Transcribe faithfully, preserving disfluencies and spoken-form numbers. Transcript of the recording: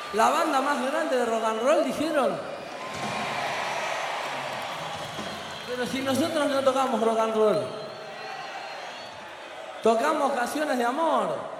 La banda más grande de rock and roll, dijeron. Pero si nosotros no tocamos rock and roll, tocamos canciones de amor.